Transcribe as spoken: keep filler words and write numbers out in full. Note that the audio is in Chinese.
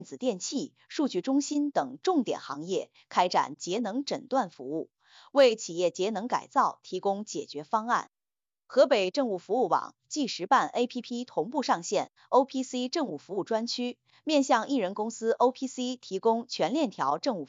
子电器、数据中心等重点行业开展节能诊断服务，为企业节能改造提供解决方案。河北政务服务网计时办 A P P 同步上线 O P C 政务服务专区，面向艺人公司 O P C 提供全链条政务